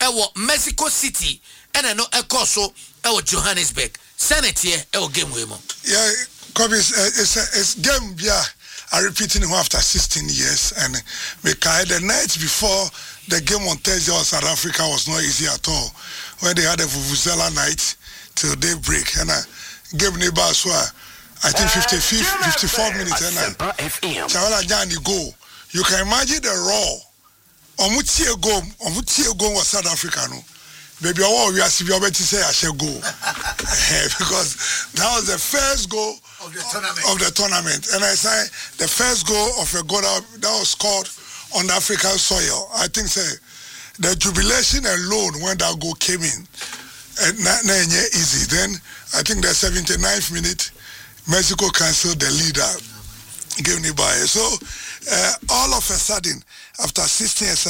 Mexico City and no ekoso Johannesburg. Senate here game we mo. Yeah, Kobe, it's game I repeating after 16 years, and the night before the game on Thursday on South Africa was not easy at all. When they had a Vuvuzela night till daybreak, and game neighbor as well. I think 54 minutes, and Chawala Jani go. You can imagine the raw. Omutie go was South Africa, no. Baby, we are to say I shall go because that was the first goal of the tournament. And I say the first goal of a goal that was scored on the African soil. I think the jubilation alone when that goal came in, not easy. Then I think the 79th minute, Mexico canceled the leader, gave me by. So all of a sudden, after 16 years,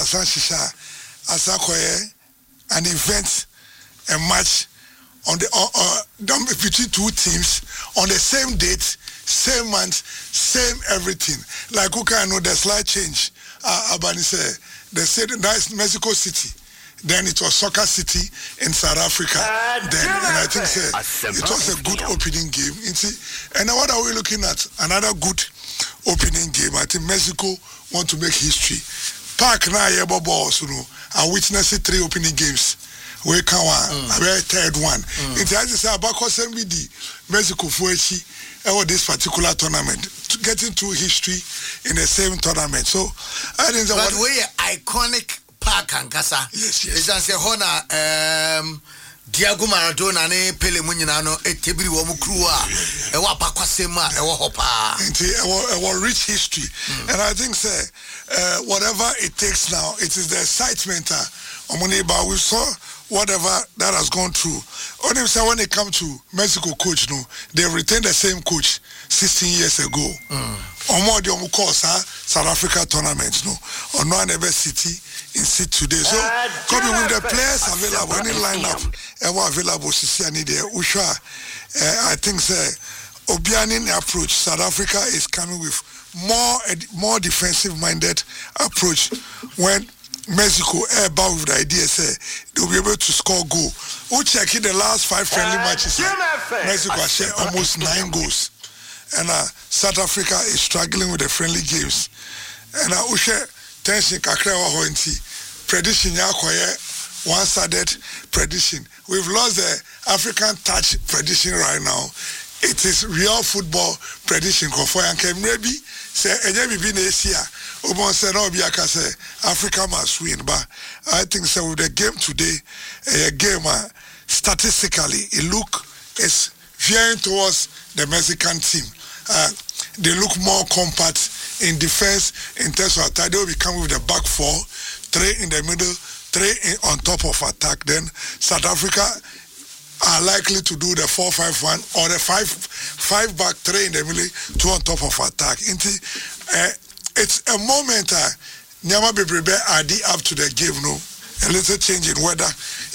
Asakoye, an event, a match on the between two teams on the same date, same month, same everything. Like who can know the slight change? Abani said they said that's Mexico City. Then it was Soccer City in South Africa. And I think it was a good opening game. And what are we looking at? Another good opening game. I think Mexico want to make history. Park now, balls, I witnessed 3 opening games. We can a third one. It has to say about MBD, Mexico for this particular tournament, getting to history in the same tournament. So I think that but we iconic park and Casa. Yes. It's as a Hona Diego Maradona ne Pele Munyano etebri wo mu kruwa e wa pakwasema e wo hopa. Rich history. And I think whatever it takes now, it is the excitement but we saw whatever that has gone through. Only when they come to Mexico coach, they retained the same coach 16 years ago. More the South Africa tournaments, or no never city in sit today. So coming with the players available, any lineup ever available, I think Obianin approach, South Africa is coming with more defensive minded approach when Mexico about with the idea they'll be able to score goal. Who check the last 5 friendly matches? Mexico has shared almost 9 goals. And South Africa is struggling with the friendly games. And share tension kakrewa hointi prediction one-sided prediction. We've lost the African touch prediction right now. It is real football prediction. Maybe say Obon said Africa must win, but I think so with the game today, a game statistically is veering towards the Mexican team. They look more compact in defense in terms of attack. They will become with the back 4, 3 in the middle, 3 on top of attack. Then South Africa are likely to do the 4-5-1 or the 5 back 3 in the middle, 2 on top of attack. It's a moment Nyama Bebrebe adi up to the game, a little change in weather.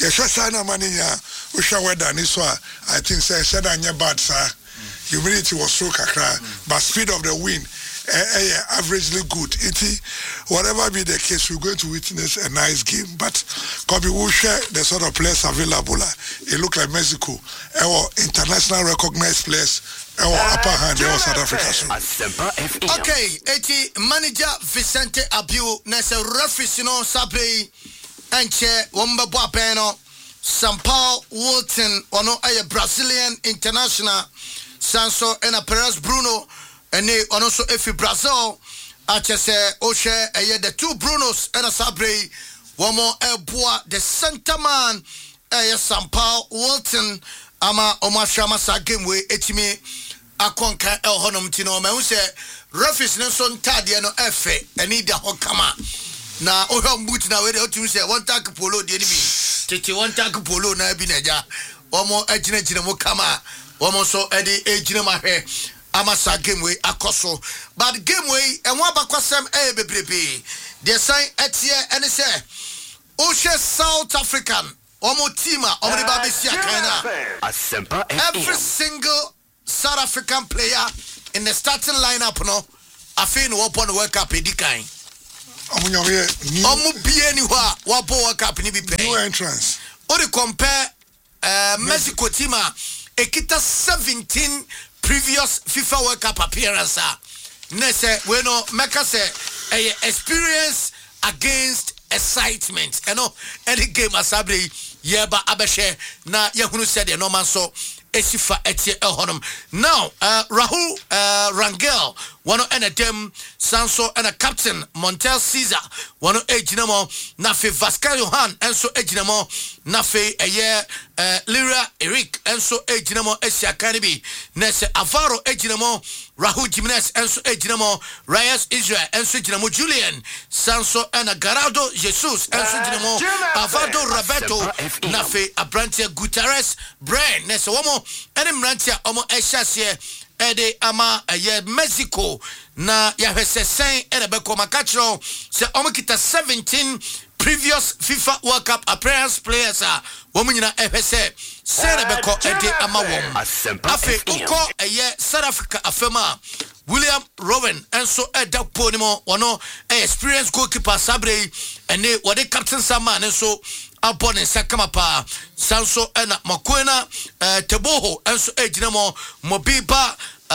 I think bad, sir. Humidity was so kakra, but speed of the wind averagely good. Whatever be the case, we're going to witness a nice game. But Kobe will share the sort of players available. It look like Mexico, our international recognized players, our upper hand, our South Africa. Okay, manager Vicente Abiu, Nessa Refis, Sabre, and Chair Wamba Bapeno, Sampaio Wilton, a Brazilian international, Sanso and a Perez Bruno. And they also if Brazil, I just say Oshe, the 2 Brunos and a Sabre, one more Elboa, the center man, Sampaio Wilton, Ama Omashama Sagimwe, Etime, Akonka El Honum Tino, Mause, Rufus Nelson Tadiano Efe, and Ida Hokama. Now, Oham Boot now, to say 1 tank polo, the enemy, Titi 1 tank polo, Nabineja, one more Ejina Mokama, one more so Eddie Ejinama hair. Amasa Gameway Akoso. But Gameway and one bakwasem baby. The sign at here and say Osha South African Omo Tima Omri Babisia Kana. Every single South African player in the starting lineup I feel no open work up in the kind. Omu bieni wa wapo World Cup ni bi pay. New entrance. Ori compare Mexico team ekita 17 previous FIFA World Cup appearance. Nese we no meka say experience against excitement. Any game asabre yeba abeshe na yehunu said no man so esifa etie ehonum. Now Rahul Rangel one and a dem Sanso and a captain Montel Caesar one ejinamo nafe Vasca Johan enso ejinamo nafe Lira Eric enso ejinamo Asia Kanibi nese Avaro ejinamo Rahul Jimenez enso ejinamo Reyes Israel enso ejinamo Julian Sanso and a Garado Jesus enso ejinamo Avado Roberto nafe Abrantia Gutierrez Brain nese womo ene mrantia omo ehyasie ede ama Mexico na yahwese sen ene beko makachro se omukita 17 previous FIFA World Cup appearance players womunyina ehwese sen beko ede ama wom afi uko South Africa afema William Rowan enso eda ponimo wono experience goalkeeper sabre ene wode captain Sama enso abone sakama pa Sanso ena Makwena Teboho enso ejinamo Mobiba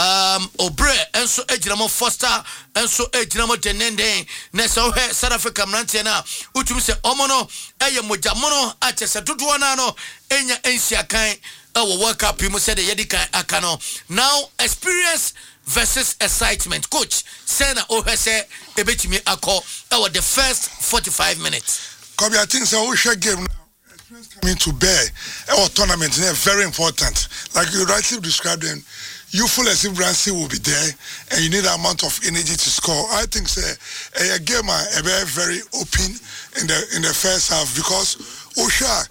Obre enso ejinamo Foster enso ejinamo Denende nesa ohe South Africa mrantie na utumi se omono eye mojamono achese dodoa na no enya ensia kan ewo World Cup mu se de yedika akano. Now experience versus excitement. Coach Sena ohe se ebetimi akọ ewo the first 45 minutes. Kobe, I think so. We share game now. Experience coming to bear our tournament is very important. Like you rightly described them, youthful exuberancy will be there, and you need an amount of energy to score. I think a game a very very open in the first half because Osha,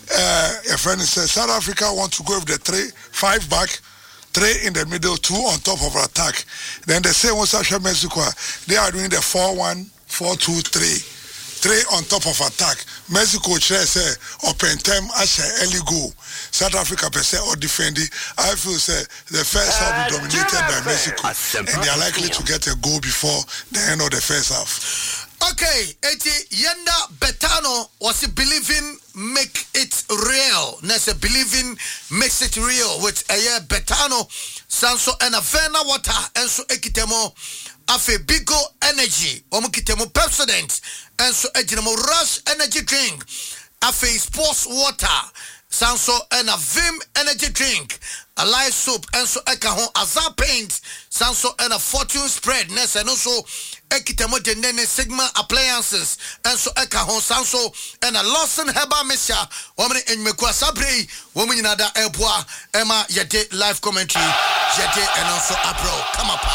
a friend says South Africa want to go with the 3-5 back. 3 in the middle, 2 on top of attack. Then they say once Mexico, they are doing the 4-1, 4-2-3. 3 on top of attack. Mexico say open time as early goal. South Africa per se or defending. I feel say the first half will be dominated by Mexico, and they are likely to get a goal before the end of the first half. Okay, Yenda Betano was believing make it real. Nessa believing makes it real with Betano, Sanso and Avena Water and so Ekitemo. Afe Bigo Energy, Omukitemo Pepsodent, and so Ejinamo Rush Energy Drink, Afe Sports Water, Sanso and a Vim Energy Drink, a live soup, and so Ekahon Azar Paint, Sanso and a Fortune Spread, Ness and also Ekitemo Denene Sigma Appliances, and so Ekahon Sanso and a Lawson Heba Mesha, woman in Mekwa Sabri, woman in Ada Elboa, Emma Yade live commentary, Yade and also Abro. Come up.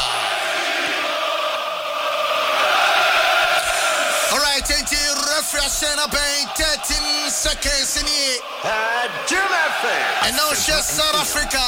All right, referee Shana Bain, 13 seconds in here. And now she's South Africa.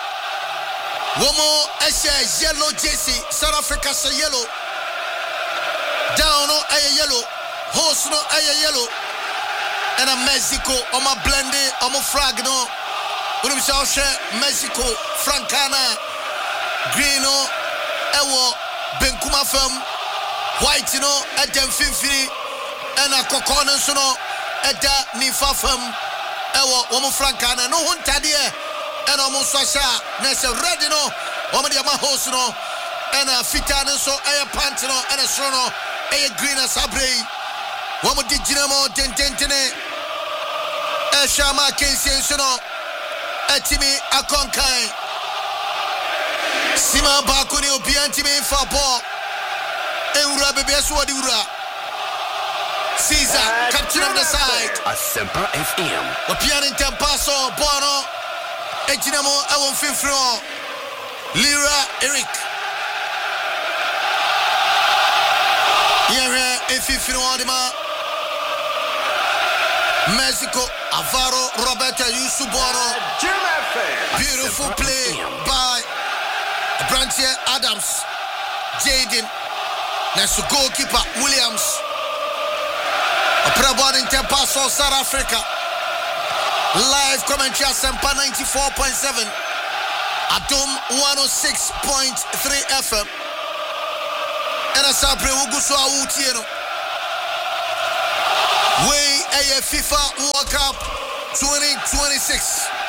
Womo Esha yellow jersey. South Africa say yellow. Down no a yellow. Host no a yellow. And a Mexico on my blended on my flag no. When we shall share Mexico, Francana, Greeno, Ewo, Benkuma Film. White, at them 50 and a coconon, at that Nifafam, Ewa, Womo Francana, no one tadia, and almost Sasha, Nessa Redino, Woman Yamahosono, and a Fitano, so a Pantano, and a Sono, a green as Sabre, Womo di Dinamo, Dententene, a Shama Kensiano, a Timmy Akonkai, Sima Bakuni, Piantime for ball. Eura Bebesu Adura Caesar, captain of the side. Asempa FM. Opian in Tempaso, Bono, Ejinamo, Awon Fifro, Lira Eric. Here, Efifino Adima, Mexico, Avaro, Roberta Yusubono. Beautiful play by Brantier Adams, Jaden. Next to goalkeeper Williams. A pre-born in Tempaso, South Africa. Live commentary at Sempa 94.7. Atom 106.3 FM. And a Sabre Uguso Awutieno. FIFA World Cup 2026.